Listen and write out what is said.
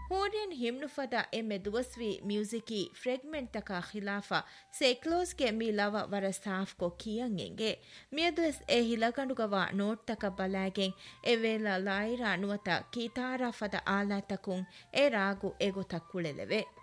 ಹೂರಿಯನ್ ಹಿಮ್ನುಫದ ಎಮ್ಮೆ ದುವಸ್ವಿ ಮ್ಯೂಸಿಕಿ ಫ್ರೆಗ್ಮೆಂಟ್ ತಕ ಖಿಲಾಫಾ ಸೇಕ್ಲೋಸ್ಗೆ ಮೀಲವ ವರ ಸಾಫ್ ಕೊ ಕಿಯಂ ಎಂಗೆ ಮಿಯದುಸ್ ಎ ಹಿಲಗಂಡುಗವ ನೋಟ್ ತಕ ಬಲಾಗೆಂ ಎವೇಲ ಲೈರಾ ನುವತ ಕೀತಾರಾ ಫದ ಆಲಾ ತಕುಂ ಎ ರಾಗು ಎಗೊತ ಕುಳೆಲೆವೆ